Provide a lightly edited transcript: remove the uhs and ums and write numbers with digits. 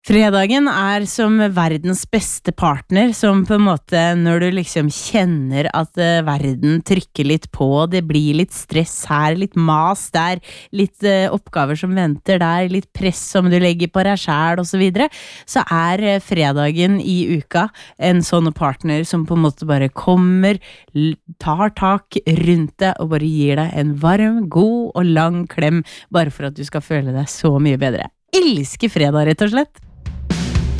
Fredagen som verdens beste partner, som på en måte når du liksom kjenner at verden trykker litt på, det blir litt stress her, litt mas der, litt oppgaver som venter der, litt press som du legger på deg selv og så videre, så fredagen i uka en sånn partner som på en måte bare kommer, tar tak rundt deg og bare gir deg en varm, god og lang klem, bare for at du skal føle deg så mye bedre. Elsker fredag, rett og slett.